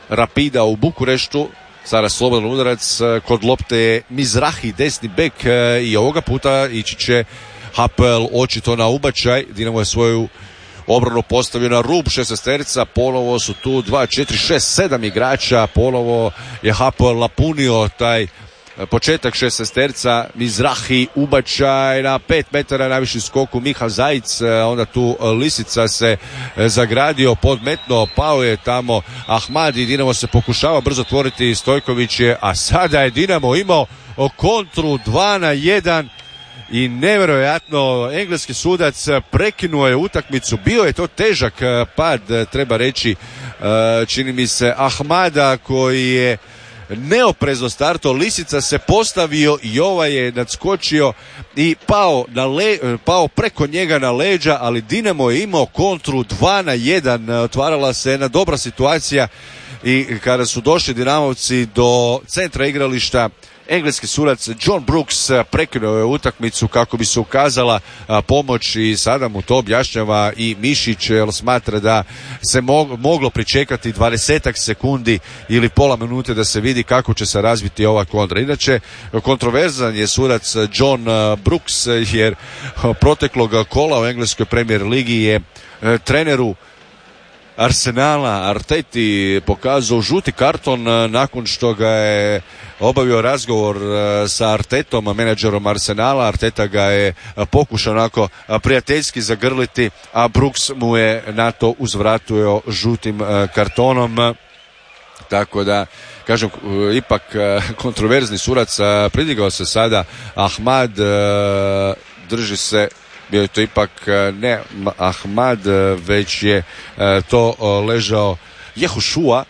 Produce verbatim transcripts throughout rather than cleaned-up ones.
Rapida u Bukureštu. Sada slobodan udarac, kod lopte je Mizrahi, desni bek, i ovoga puta ići će H P L očito na ubačaj. Dinamo je svoju obranu postavio na rub šesnaesterca, ponovo su tu dva, četiri, šest, sedam igrača, ponovo je H P L napunio taj početak šesnaesterca. Mizrahi, ubačaj na pet metara, najviši skoku Miha Zajic, onda tu Lisica se zagradio, podmetno, pao je tamo Ahmad i Dinamo se pokušava brzo otvoriti, Stojković je, a sada je Dinamo imao kontru dva na jedan i nevjerojatno, engleski sudac prekinuo je utakmicu, bio je to težak pad, treba reći, čini mi se Ahmada koji je neoprezno starto, Lisica se postavio i ovaj je nadskočio i pao, na le, pao preko njega na leđa, ali Dinamo je imao kontru dva na jedan, otvarala se jedna dobra situacija i kada su došli Dinamovci do centra igrališta, engleski sudac John Brooks prekinuo je utakmicu kako bi se ukazala pomoć i sada mu to objašnjava i Mišić, jer smatra da se moglo pričekati dvadesetak sekundi ili pola minute da se vidi kako će se razviti ova kontra. Inače, kontroverzan je sudac John Brooks jer proteklog kola u engleskoj Premier ligi je treneru Arsenala Arteti pokazao žuti karton nakon što ga je obavio razgovor sa Artetom, menadžerom Arsenala. Arteta ga je pokušao onako prijateljski zagrliti, a Brooks mu je na to uzvratio žutim kartonom. Tako da, kažem, ipak kontroverzni sudac, pridigao se sada Ahmad, drži se, bio je to ipak ne Ahmad, već je to ležao Jehošua.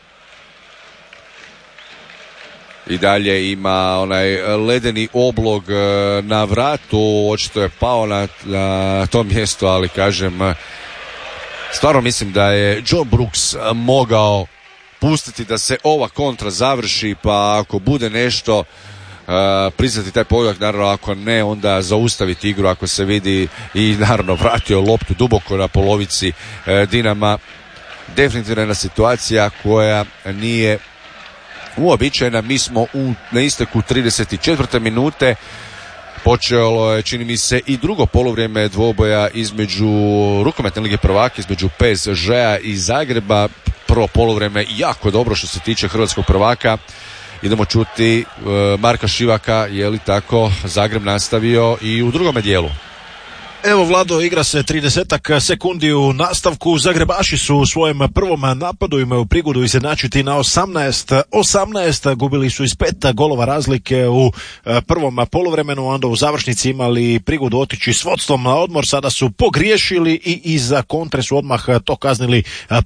I dalje ima onaj ledeni oblog na vratu, očito je pao na, na to mjesto, ali kažem, stvarno mislim da je John Brooks mogao pustiti da se ova kontra završi, pa ako bude nešto Uh, priznati taj pogodak, naravno ako ne onda zaustaviti igru ako se vidi, i naravno vratio loptu duboko na polovici uh, Dinama. Definitivno jedna situacija koja nije uobičajena. Mi smo u, na isteku trideset četvrte minute. Počelo je, čini mi se, i drugo poluvrijeme dvoboja između rukometne lige prvaka, između P S G-a i Zagreba. Prvo poluvrijeme jako dobro što se tiče hrvatskog prvaka. Idemo čuti uh, Marka Šivaka, je li tako Zagreb nastavio i u drugome dijelu. Evo Vlado, igra se tridesetak sekundi u nastavku. Zagrebaši su u svojem prvom napadu imaju prigodu izjednačiti na osamnaest osamnaest, gubili su iz pet golova razlike u prvom poluvremenu, onda u završnici imali prigodu otići s vodstvom na odmor, sada su pogriješili i iza kontre su odmah to kaznili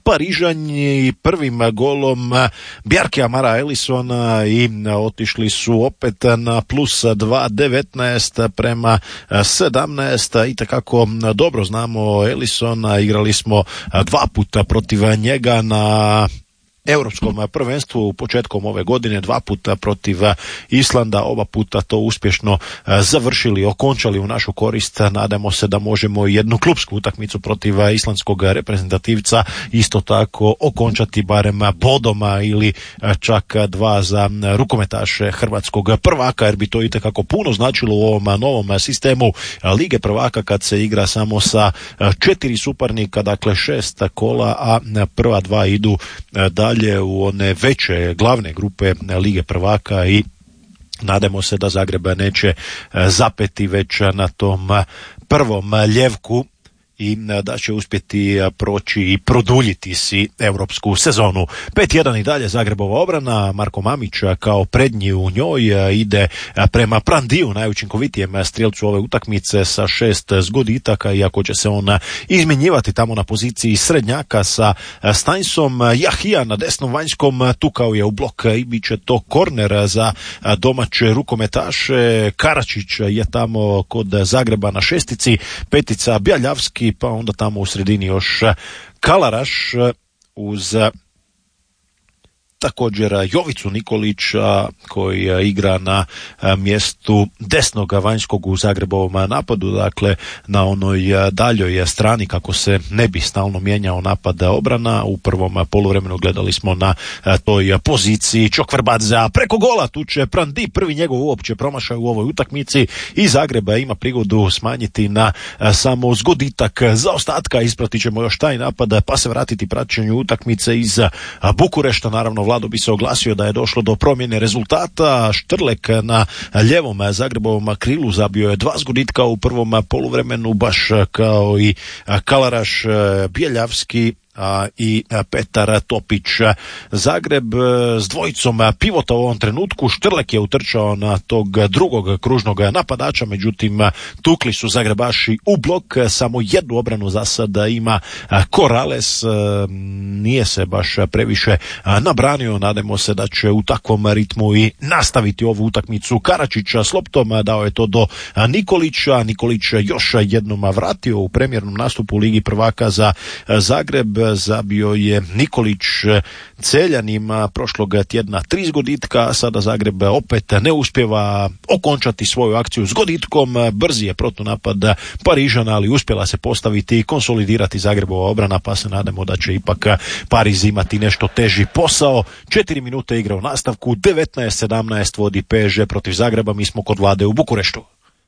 Parižanji prvim golom Bjarke Amara Ellisona i otišli su opet na plus dva devetnaest prema sedamnaest. I kako dobro znamo Ellisona, igrali smo dva puta protiv njega na europskom prvenstvu početkom ove godine, dva puta protiv Islanda, oba puta to uspješno završili, okončali u našu korist. Nadamo se da možemo jednu klupsku utakmicu protiv islandskog reprezentativca isto tako okončati barem bodoma ili čak dva za rukometaše hrvatskog prvaka, jer bi to itekako puno značilo u ovom novom sistemu Lige prvaka kad se igra samo sa četiri suparnika, dakle šest kola, a prva dva idu dalje u one veće glavne grupe Lige prvaka i nadamo se da Zagreb neće zapeti već na tom prvom ljevku i da će uspjeti proći i produljiti si europsku sezonu. pet jedan i dalje Zagrebova obrana, Marko Mamić kao prednji u njoj ide prema Prandiju, najučinkovitijem strijelcu ove utakmice sa šest zgoditaka, iako će se on izmjenjivati tamo na poziciji srednjaka sa Stajnsom. Jahija na desnom vanjskom tukao je u blok i bit će to korner za domaće rukometaše. Karačić je tamo kod Zagreba na šestici, petica Bjaljavski, pa onda tamo u sredini još Kalaraš uz također Jovicu Nikolića koji igra na mjestu desnog vanjskog u Zagrebovom napadu, dakle na onoj daljoj strani kako se ne bi stalno mijenjao napad obrana. U prvom poluvremenu gledali smo na toj poziciji Čokverbadze preko gola tuče Prandi, prvi njegov uopće promašaj u ovoj utakmici i Zagreb ima prigodu smanjiti na samo zgoditak zaostatka. Ispratit ćemo još taj napad pa se vratiti praćenju utakmice iz Bukurešta. Naravno Vlado bi se oglasio da je došlo do promjene rezultata. Štrlek na ljevom Zagrebovom krilu zabio je dva zgoditka u prvom poluvremenu, baš kao i Kalaraš, Bjeljavski a, i Petar Topić. Zagreb s dvojicom pivota u ovom trenutku. Štrlek je utrčao na tog drugog kružnog napadača, međutim tukli su Zagrebaši u blok. Samo jednu obranu za sada ima Corrales, nije se baš previše nabranio. Nadamo se da će u takvom ritmu i nastaviti ovu utakmicu. Karačića s loptom dao je to do Nikolića. Nikolić još jednom vratio u premijernom nastupu u Ligi prvaka za Zagreb. Zabio je Nikolić Celjanima prošlog tjedna tri zgoditka, a sada Zagreb opet ne uspjeva okončati svoju akciju zgoditkom. Brzi je protunapad Parižana, ali uspjela se postaviti i konsolidirati Zagrebova obrana, pa se nadamo da će ipak Pariz imati nešto teži posao. Četiri minute igra u nastavku, devetnaest sedamnaest vodi P S G protiv Zagreba. Mi smo kod Vlade u Bukureštu.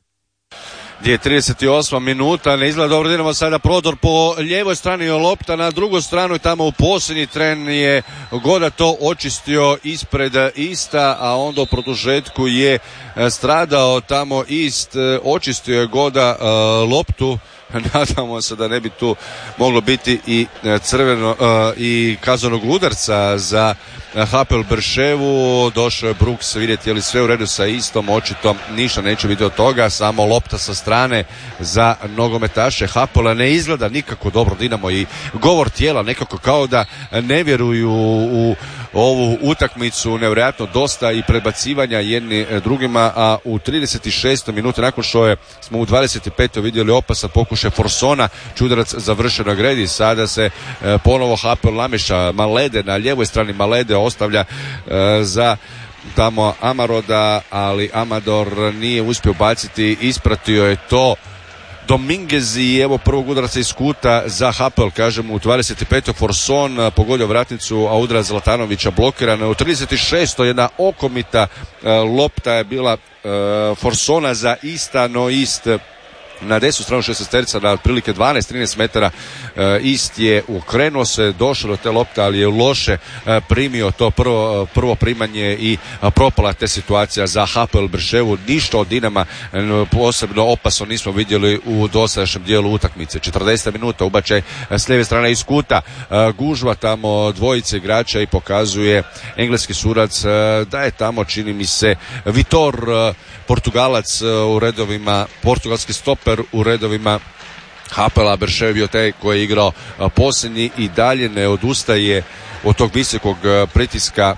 Gdje je trideset osma minuta, ne izgleda dobro, idemo sada prodor po lijevoj strani lopta na drugu stranu i tamo u posljednji tren je Goda to očistio ispred Ista, a onda u produžetku je stradao tamo Ist, očistio je Goda loptu. Nadamo se da ne bi tu moglo biti i crveno uh, i kaznenog udarca za H P L Berševu. Došao je Brooks vidjeti je li sve u redu sa Istom, očito ništa neće biti od toga, samo lopta sa strane za nogometaše H P L-a. Ne izgleda nikako dobro Dinamo i govor tijela nekako kao da ne vjeruju u ovu utakmicu, nevjerojatno dosta i prebacivanja jedni drugima, a u trideset šestoj minuti nakon što je smo u dvadeset petoj vidjeli opasan pokušaj Forsona, čudarac završen na gredi. Sada se e, ponovo H P L nameša Malede na lijevoj strani, Malede ostavlja e, za tamo Amaroda, ali Amador nije uspio baciti, ispratio je to Dominguez i evo prvog udarca iz kuta za H P L, kažemo u dvadeset petoj Forson pogodio vratnicu, a udarac Zlatanovića blokiran. U trideset šestoj jedna okomita e, lopta je bila e, Forsona za Ista, no Ist na desnu stranu šesnaesterca na otprilike dvanaest trinaest metara e, Ist je ukrenuo se, došao do te lopte, ali je loše e, primio to prvo, prvo primanje i a, propala te situacija za H P L Berševu. Ništa od Dinama e, posebno opasno nismo vidjeli u dosadašnjem dijelu utakmice. četrdeseta minuta, ubačaj s lijeve strane iz kuta, e, gužva tamo dvojice igrača i pokazuje engleski sudac e, da je tamo, čini mi se, Vitor, e, Portugalac e, u redovima, portugalski stoper u redovima H P L-a Berševa bio taj koji je igrao posljednji i dalje ne odustaje od tog visokog pritiska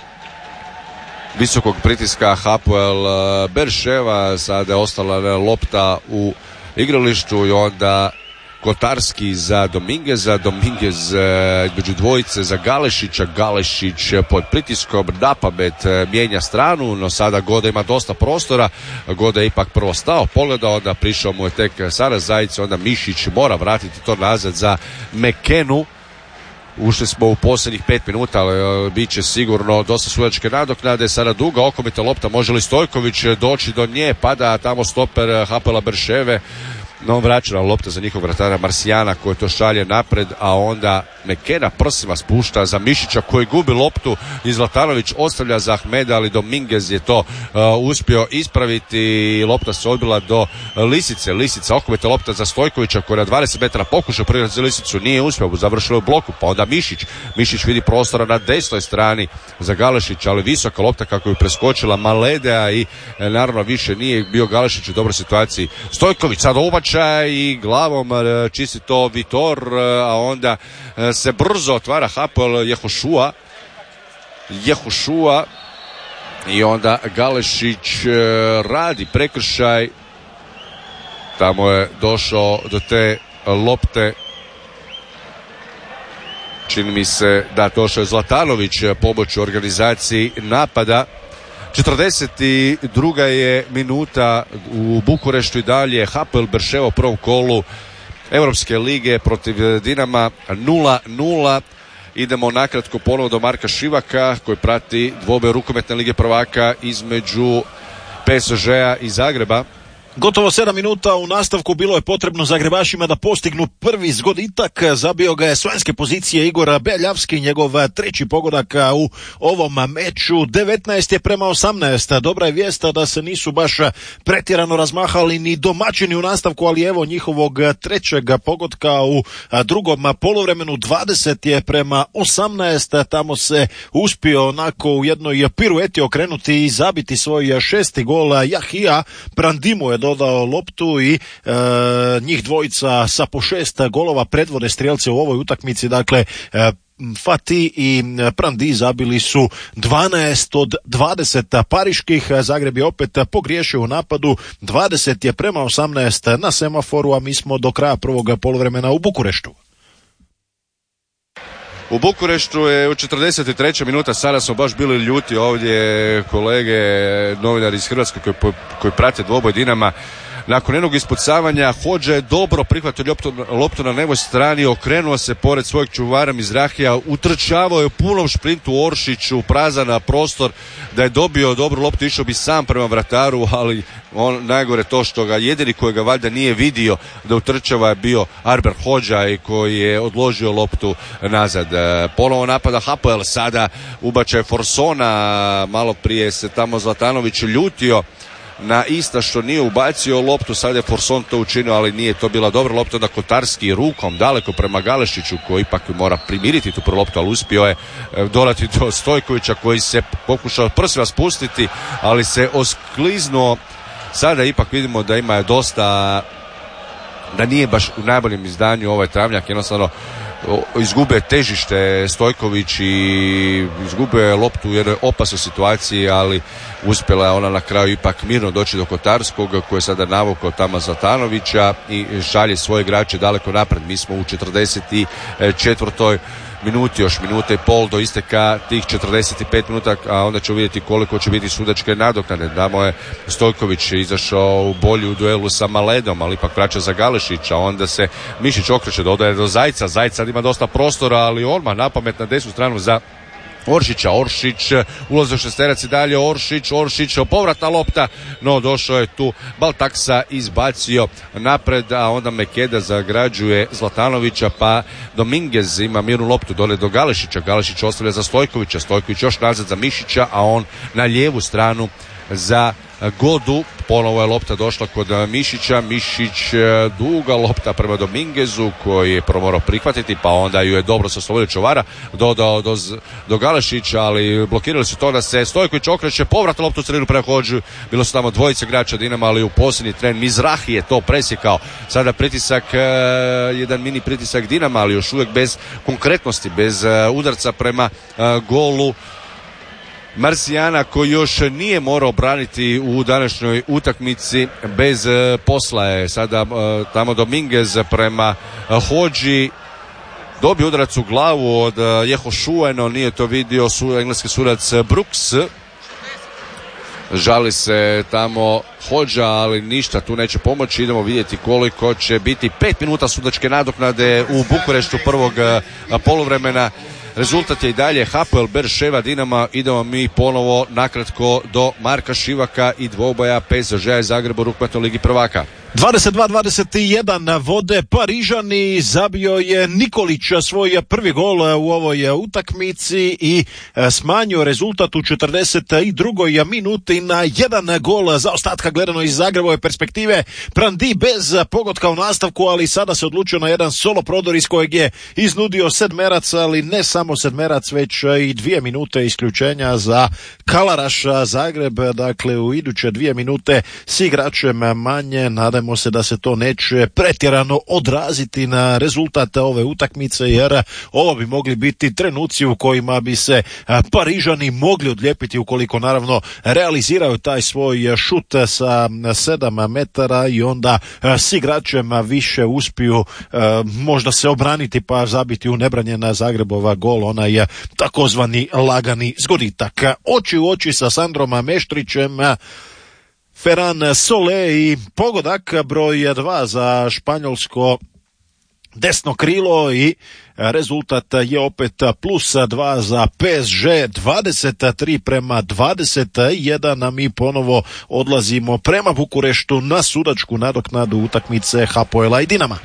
visokog pritiska H P L Berševa. Sada je ostala lopta u igralištu i onda Kotarski za Domingueza, Dominguez između dvojice za Galešića, Galešić pod pritiskom napamet mijenja stranu, no sada Goda ima dosta prostora, Goda je ipak prvo stao, pogledao, onda prišao mu je tek Sara Zajic, onda Mišić mora vratiti to nazad za Mekenu. Ušli smo u posljednjih pet minuta, ali bit će sigurno dosta sudačke nadoknade. Sada duga okomita lopta, može li Stojković doći do nje, pada tamo stoper H P L-a Berševe, no vraćena lopta za njihov vratara Marsijana koji to šalje napred, a onda Mekena prsima spušta za Mišića koji gubi loptu i Zlatanović ostavlja za Ahmeda, ali Dominguez je to uh, uspio ispraviti. Lopta se odbila do Lisice, Lisica okomita lopta za Stojkovića koji na dvadeset metara pokušao prigrati za Lisicu, nije uspio, završilo u bloku, pa onda Mišić Mišić vidi prostora na desnoj strani za Galešića, ali visoka lopta kako je preskočila Maledea i e, naravno više nije bio Galešić u dobroj situaciji. Stojković sada ubačaj i glavom e, čisti to Vitor, e, a onda e, se brzo otvara H P L Jehošua Jehošua i onda Galešić e, radi prekršaj, tamo je došao do te lopte, čini mi se da došao je Zlatanović pomoć u organizaciji napada. četrdeset druga je minuta u Bukureštu i dalje Hapoel Berševa u prvom kolu Europske lige protiv Dinama nula nula. Idemo nakratko ponovo do Marka Šivaka koji prati dvoboj rukometne lige prvaka između P S Ž-a i Zagreba. Gotovo sedam minuta u nastavku bilo je potrebno Zagrebašima da postignu prvi zgoditak. Zabio ga je s vanjske pozicije Igor Beljavski, njegov treći pogodak u ovom meču. devetnaest je prema osamnaest. Dobra je vijest da se nisu baš pretjerano razmahali ni domaćini u nastavku, ali evo njihovog trećeg pogotka u drugom poluvremenu. dvadeset je prema osamnaest. Tamo se uspio onako u jednoj pirueti okrenuti i zabiti svoj šesti gol. Jahija Prandimu je dodao loptu i e, njih dvojica sa po šest golova predvode strijelce u ovoj utakmici. Dakle, e, Fati i Prandi zabili su dvanaest od dvadeset pariških. Zagreb je opet pogriješio u napadu. dvadeset je prema osamnaest na semaforu, a mi smo do kraja prvog poluvremena u Bukureštu. U Bukureštu je u četrdeset treća minuta, sada smo baš bili ljuti ovdje kolege novinari iz Hrvatske koji, koji prate dvoboj Dinama. Nakon jednog ispucavanja Hodža je dobro prihvatio loptu, loptu na levoj strani, okrenuo se pored svojeg čuvara Mizrahija, utrčavao je u punom šprintu Oršiću, prazan na prostor, da je dobio dobru loptu, išao bi sam prema vrataru, ali on najgore to što ga jedini koji ga valjda nije vidio da utrčava je bio Arber Hodža i koji je odložio loptu nazad. Ponovo napada Hapoel, sada ubačaj Forsona, malo prije se tamo Zlatanović ljutio na Ista što nije ubacio loptu, sad je Forson to učinio, ali nije to bila dobra lopta, da Kotarski rukom daleko prema Galešiću koji ipak mora primiriti tu prvu loptu, ali uspio je dolati do Stojkovića koji se pokušao prsima spustiti, ali se oskliznuo. Sada ipak vidimo da ima dosta, da nije baš u najboljem izdanju ovaj travnjak, jednostavno izgube težište Stojković i izgube loptu u jednoj opasnoj situaciji, ali uspjela je ona na kraju ipak mirno doći do Kotarskog koji je sada navukao tamo Zlatanovića i šalje svoje igrače daleko napred. Mi smo u četrdeset četvrtoj minuti, još minuta i pol do isteka tih četrdeset pet minuta, a onda ću vidjeti koliko će biti sudačke nadoknade. Damo je Stojković izašao u bolju duelu sa Maledom, ali ipak vraća za Galešića, onda se Mišić okreće, dodaje do Zajca, Zajca ima dosta prostora, ali odmah napamet na desnu stranu za Oršića, Oršić ulazi u šesterac i dalje, Oršić, Oršić, povratna lopta, no došao je tu Baltaksa, izbacio napred, a onda Mekeda zagrađuje Zlatanovića, pa Dominguez ima mirnu loptu dole do Galešića, Galešić ostavlja za Stojkovića, Stojković još nazad za Mišića, a on na lijevu stranu za Godu. Ponovo je lopta došla kod Mišića, Mišić duga lopta prema Domingezu koji je prvo morao prihvatiti, pa onda ju je dobro sa Slobodio čuvara dodao do, do Galešića, ali blokirali su to da se Stojković okreće, povrat loptu u sredinu prema Hodžu, bilo su tamo dvojice igrača Dinama, ali u posljednji tren Mizrahi je to presjekao. Sada pritisak, jedan mini pritisak Dinama, ali još uvijek bez konkretnosti, bez udarca prema golu Marsijana koji još nije morao braniti u današnjoj utakmici. Bez posla je sada tamo Dominguez prema Hodži, dobio udarac u glavu od Jeho Šueno, nije to vidio su, engleski sudac Brooks. Žali se tamo Hodža, ali ništa tu neće pomoći. Idemo vidjeti koliko će biti pet minuta sudačke nadoknade u Bukureštu prvog poluvremena. Rezultat je i dalje Hapoel Berševa Dinama. Idemo mi ponovo nakratko do Marka Šivaka i dvoboja P S Ž-a i Zagreba u rukometnoj ligi prvaka. dvadeset dva dvadeset jedan vode Parižani, zabio je Nikolić svoj prvi gol u ovoj utakmici i smanjio rezultat u četrdeset drugoj minuti na jedan gol za ostatka gledano iz Zagrebove perspektive. Prandi bez pogotka u nastavku, ali sada se odlučio na jedan solo prodor iz kojeg je iznudio sedmerac, ali ne samo sedmerac, već i dvije minute isključenja za Kalaraša. Zagreb, dakle, u iduće dvije minute s igračem manje, nadam nadajmo se da se to neće pretjerano odraziti na rezultate ove utakmice, jer ovo bi mogli biti trenuci u kojima bi se Parižani mogli odlijepiti ukoliko naravno realiziraju taj svoj šut sa sedam metara i onda s igračem više uspiju možda se obraniti pa zabiti u nebranjena Zagrebova gol, onaj takozvani lagani zgoditak. Oči u oči sa Sandrom Meštrićem, Ferran Solé i pogodak broj dva za španjolsko desno krilo i rezultat je opet plus dva za P S G, dvadeset tri prema dvadeset jedan, a mi ponovo odlazimo prema Bukureštu na sudačku nadoknadu utakmice Hapoela i Dinama.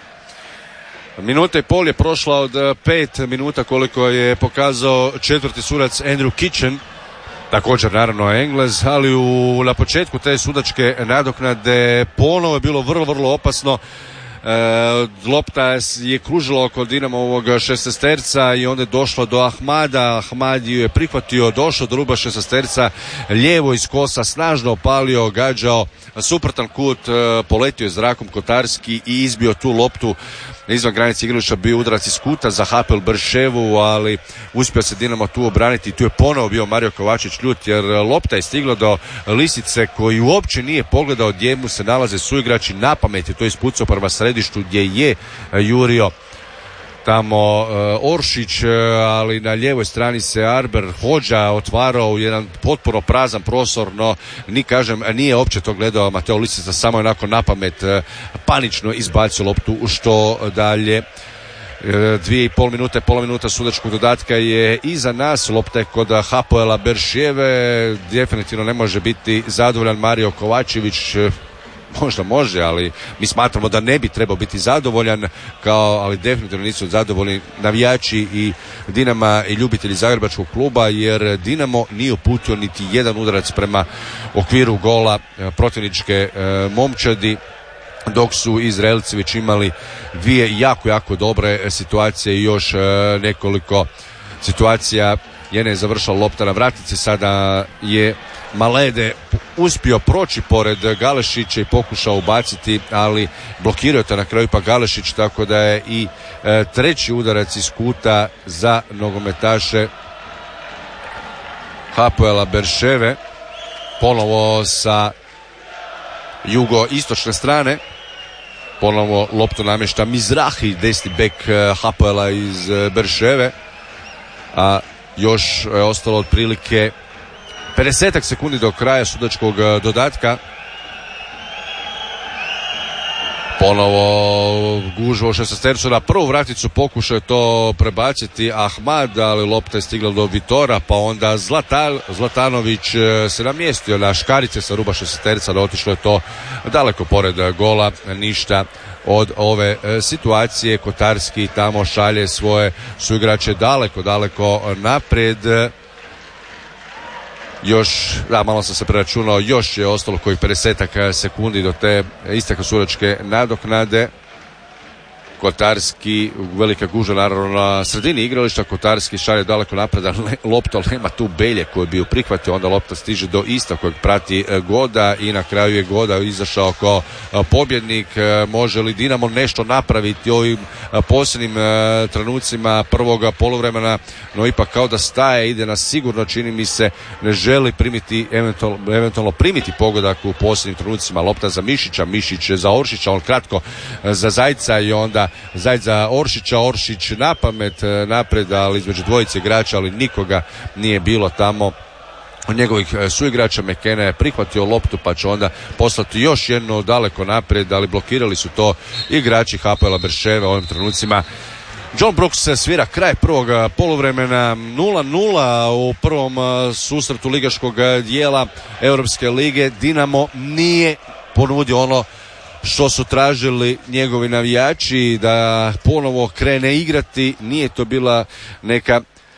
Minuta i pol je prošla od pet minuta koliko je pokazao četvrti sudac Andrew Kitchen, također naravno Englez, ali u, na početku te sudačke nadoknade ponovo je bilo vrlo, vrlo opasno. E, lopta je kružila oko Dinamovog šestesterca i onda je došlo do Ahmada. Ahmad ju je prihvatio, došao do ruba šestesterca, lijevo iz kosa, snažno opalio, gađao suprotan kut, poletio je zrakom Kotarski i izbio tu loptu izvan granice igrališta. Bio udarac iz kuta za Hapoel Berševu, ali uspio se Dinamo tu obraniti. Tu je ponovo bio Mario Kovačić ljut, jer lopta je stigla do Lisice koji uopće nije pogledao gdje mu se nalaze suigrači. Na pamet je to ispucao prema središtu gdje je jurio tamo uh, Oršić, uh, ali na lijevoj strani se Arber Hođa otvarao u jedan potpuno prazan prostor, no ni kažem, nije uopće to gledao Mateo Lisica, samo onako na pamet uh, panično izbacio loptu što dalje. Uh, dvije i pol minute, pola minuta sudačkog dodatka je iza nas. Lopta je kod Hapoela Berševe, definitivno ne može biti zadovoljan Mario Kovačević. Uh, Možda može, ali mi smatramo da ne bi trebao biti zadovoljan, kao, ali definitivno nisu zadovoljni navijači i Dinama i ljubitelji zagrebačkog kluba, jer Dinamo nije uputio niti jedan udarac prema okviru gola protivničke e, momčadi, dok su Izraelci već imali dvije jako, jako dobre situacije i još e, nekoliko situacija. Jedna je završila lopta na vratici, sada je Malede uspio proći pored Galešića i pokušao ubaciti, ali blokirao to na kraju pa Galešić, tako da je i e, treći udarac iz kuta za nogometaše Hapoela Berševe, ponovo sa jugoistočne strane. Ponovo loptu namješta Mizrahi, desni bek Hapoela iz Berševe, a još je ostalo otprilike pedesetak sekundi do kraja sudačkog dodatka. Ponovo gužva u šestestercu, na prvu vraticu pokušao to prebaciti Ahmad, ali lopta je stigla do Vitora, pa onda Zlatal, Zlatanović se namjestio na škarice sa ruba šestesterca, da otišlo je to daleko pored gola, ništa od ove situacije. Kotarski tamo šalje svoje suigrače daleko, daleko naprijed. Još, da, malo sam se preračunao, još je ostalo kojih pedesetak sekundi do te isteka sudačke nadoknade. Kotarski, velika gužva naravno na sredini igrališta, Kotarski šalje daleko napred, lopta nema tu Belje koji bi ju prihvatio, onda lopta stiže do Ista kojeg prati Goda i na kraju je Goda izašao kao pobjednik. Može li Dinamo nešto napraviti ovim posljednjim trenucima prvog poluvremena, no ipak kao da staje, ide na sigurno, čini mi se, ne želi primiti, eventualno, eventualno primiti pogodak u posljednjim trenucima. Lopta za Mišića, Mišić za Oršića, on kratko za Zajca i onda Zajc za Oršića, Oršić na pamet napred, ali između dvojice igrača, ali nikoga nije bilo tamo od njegovih suigrača. Mekena je prihvatio loptu pa će onda poslati još jedno daleko naprijed, ali blokirali su to igrači Hapoela Berševe u ovim trenucima. John Brooks svira kraj prvog poluvremena, nula nula u prvom susretu ligaškog dijela Europske lige. Dinamo nije ponudio ono što su tražili njegovi navijači, da ponovo krene igrati. Nije to bila neka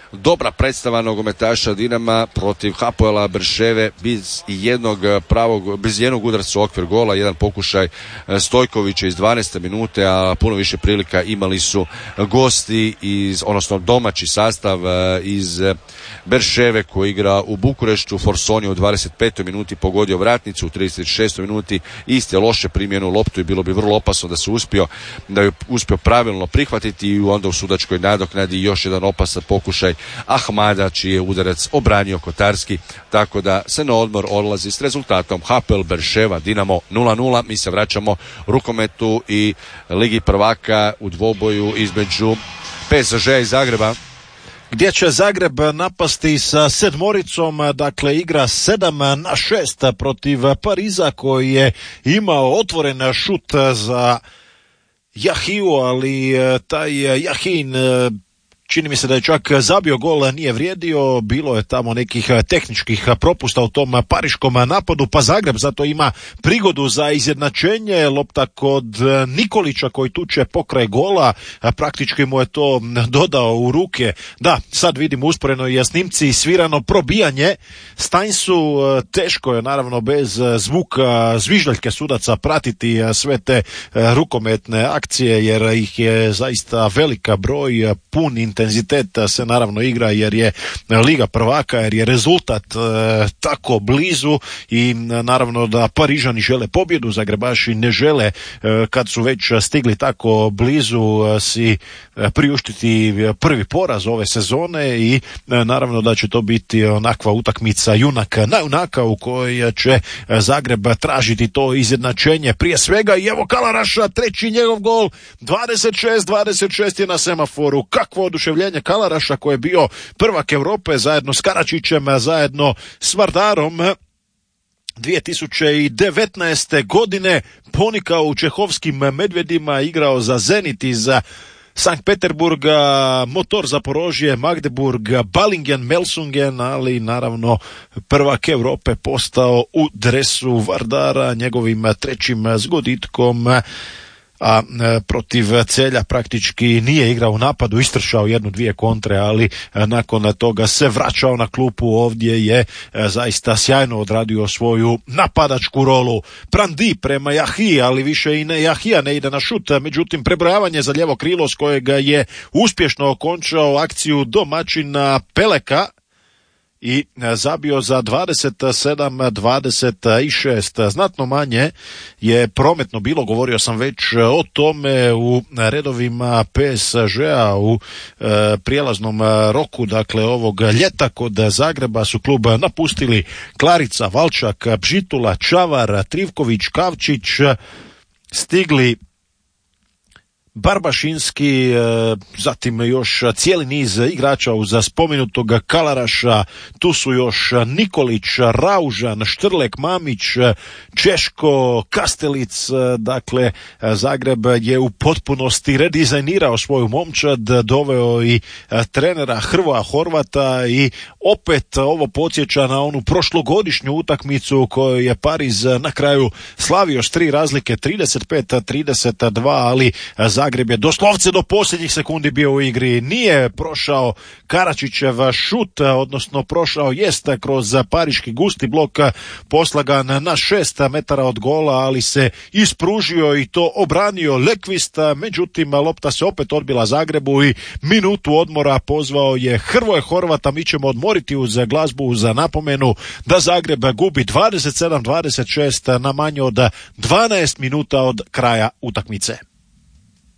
dobra predstava nogometaša Dinama protiv Hapoela Berševe bez jednog pravog, bez jednog udarca u okvir gola, jedan pokušaj Stojkovića iz dvanaeste minute, a puno više prilika imali su gosti iz, odnosno domaći sastav iz Berševe koji igra u Bukureštu. Forsoni u dvadeset petoj minuti pogodio vratnicu, u trideset šestoj minuti isti je loše primjenu loptu i bilo bi vrlo opasno da se uspio da je uspio pravilno prihvatiti i onda u sudačkoj nadoknadi još jedan opasan pokušaj Ahmada čiji je udarac obranio Kotarski, tako da se na odmor odlazi s rezultatom Hapoel Berševa Dinamo nula nula. Mi se vraćamo rukometu i Ligi prvaka u dvoboju između P S Ž-a i Zagreba, gdje će Zagreb napasti sa sedmoricom, dakle igra sedam na šest protiv Pariza koji je imao otvoren šut za Jahiju, ali taj Jahin čini mi se da je čak zabio gol, nije vrijedio, bilo je tamo nekih tehničkih propusta u tom pariškom napadu, pa Zagreb zato ima prigodu za izjednačenje, lopta kod Nikolića koji tuče pokraj gola, praktički mu je to dodao u ruke. Da, sad vidimo usporeno i snimci, svirano probijanje Steinsu, teško je naravno bez zvuka zviždaljke sudaca pratiti sve te rukometne akcije jer ih je zaista velika broj, pun intenzitet se naravno igra jer je Liga prvaka, jer je rezultat e, tako blizu i naravno da Parižani žele pobjedu, Zagrebaši ne žele e, kad su već stigli tako blizu e, si e, priuštiti prvi poraz ove sezone i e, naravno da će to biti onakva utakmica junak na junaka u kojoj će Zagreb tražiti to izjednačenje prije svega i evo Kalaraša, treći njegov gol, dvadeset šest dvadeset šest je na semaforu, kakvo oduševljenje Kalaraša koji je bio prvak Europe zajedno s Karačićem, zajedno s Vardarom dvije tisuće devetnaeste. godine ponikao u čehovskim Medvedima, igrao za Zenit iz Sankt Peterburga, Motor Zaporožje, Magdeburg, Balingen, Melsungen, ali naravno prvak Europe postao u dresu Vardara njegovim trećim zgoditkom, a e, protiv Celja praktički nije igrao u napadu, istršao jednu, dvije kontre, ali e, nakon toga se vraćao na klupu. Ovdje je e, zaista sjajno odradio svoju napadačku rolu. Prandi prema Jahiji, ali više i ne Jahija ne ide na šut, međutim prebrojavanje za lijevo krilo s kojega je uspješno okončao akciju domaćina Peleka i zabio za dvadeset sedam dvadeset šest. Znatno manje je prometno bilo, govorio sam već o tome u redovima P S Ž-a u e, prijelaznom roku, dakle ovog ljeta kod Zagreba su klub napustili Klarica, Valčak, Bžitula, Čavar, Trivković, Kavčić, stigli Barbašinski, zatim još cijeli niz igrača uz spomenutog Kalaraša, tu su još Nikolić, Raužan, Štrlek, Mamić, Češko, Kastelic, dakle Zagreb je u potpunosti redizajnirao svoju momčad, doveo i trenera Hrvoja Horvata i opet ovo podsjeća na onu prošlogodišnju utakmicu koju je Pariz na kraju slavio s tri razlike, trideset pet trideset dva, ali Zagreb je doslovce do posljednjih sekundi bio u igri. Nije prošao Karačićev šut, odnosno prošao jest kroz pariški gusti blok poslagan na šest metara od gola, ali se ispružio i to obranio Lekvist, međutim lopta se opet odbila Zagrebu i minutu odmora pozvao je Hrvoje Horvata. Mi ćemo odmoriti uz glazbu za napomenu da Zagreb gubi dvadeset sedam dvadeset šest na manje od dvanaest minuta od kraja utakmice.